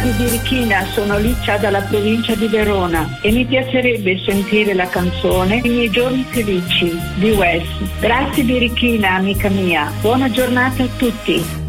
di Birichina, sono Licia dalla provincia di Verona e mi piacerebbe sentire la canzone I miei giorni felici di Wes. Grazie Birichina, amica mia. Buona giornata a tutti.